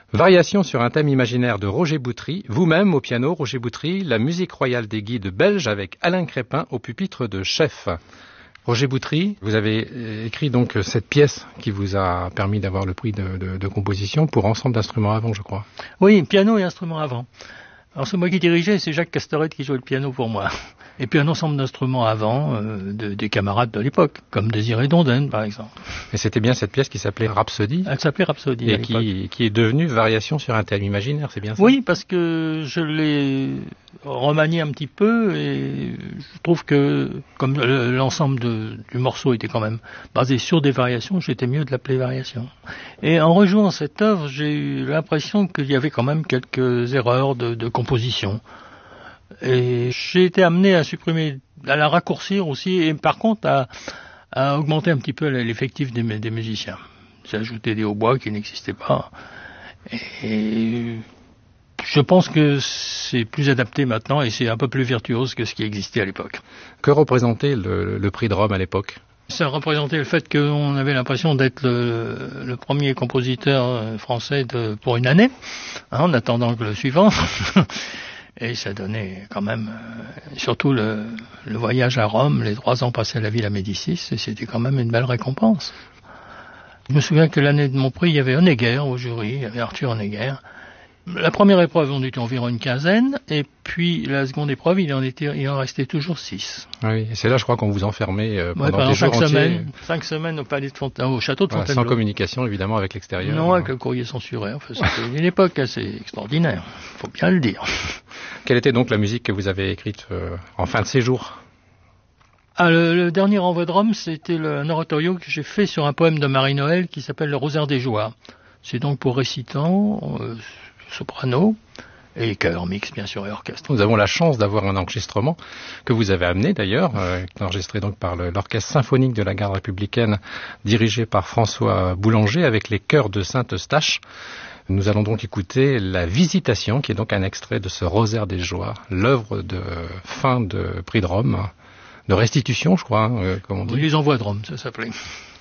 Variation sur un thème imaginaire de Roger Boutry, vous-même au piano, Roger Boutry, la musique royale des guides belges avec Alain Crépin au pupitre de chef. Roger Boutry, vous avez écrit donc cette pièce qui vous a permis d'avoir le prix de composition pour ensemble d'instruments à vent, je crois. Oui, piano et instruments à vent. Alors c'est moi qui dirigeais, c'est Jacques Castorette qui jouait le piano pour moi. Et puis un ensemble d'instruments à vent des camarades de l'époque, comme Désiré Donden par exemple. Et c'était bien cette pièce qui s'appelait Rhapsodie. Elle s'appelait Rhapsodie et qui est devenue Variation sur un thème imaginaire, c'est bien ça? Oui, parce que je l'ai remanié un petit peu et je trouve que comme l'ensemble du morceau était quand même basé sur des variations, j'étais mieux de l'appeler Variation. Et en rejouant cette œuvre, j'ai eu l'impression qu'il y avait quand même quelques erreurs de composition. Et j'ai été amené à supprimer, à la raccourcir aussi, et par contre à augmenter un petit peu l'effectif des musiciens. J'ai ajouté des hautbois qui n'existaient pas. Et je pense que c'est plus adapté maintenant et c'est un peu plus virtuose que ce qui existait à l'époque. Que représentait le prix de Rome à l'époque? Ça représentait le fait qu'on avait l'impression d'être le premier compositeur français pour une année, en attendant que le suivant. Et ça donnait quand même, surtout le voyage à Rome, les 3 ans passés à la Villa Médicis, et c'était quand même une belle récompense. Je me souviens que l'année de mon prix, il y avait Honegger au jury, il y avait Arthur Honegger. La première épreuve, on était environ une quinzaine, et puis la seconde épreuve, il en restait toujours 6. Oui, et c'est là, je crois, qu'on vous enfermait pendant 5 semaines. 5 semaines au palais de Fontainebleau, au château de Fontainebleau. Sans communication, évidemment, avec l'extérieur. Non, avec le courrier censuré. Enfin, c'était une époque assez extraordinaire, faut bien le dire. Quelle était donc la musique que vous avez écrite en fin de séjour? Le dernier envoi de Rome, c'était un oratorio que j'ai fait sur un poème de Marie-Noël qui s'appelle Le Rosaire des Joies. C'est donc pour récitant, soprano et chœur mix, bien sûr, et orchestre. Nous avons la chance d'avoir un enregistrement que vous avez amené d'ailleurs, enregistré donc par l'orchestre symphonique de la garde républicaine, dirigé par François Boulanger avec les chœurs de Saint-Eustache. Nous allons donc écouter la Visitation, qui est donc un extrait de ce Rosaire des Joies, l'œuvre de fin de prix de Rome, de restitution, je crois, comme on dit. Les envois de Rome, ça s'appelait.